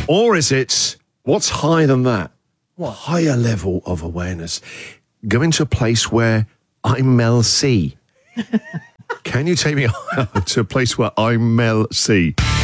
Or is it, what's higher than that? What? Higher level of awareness. Going to a place where I'm Mel C. Can you take me to a place where I'm Mel C?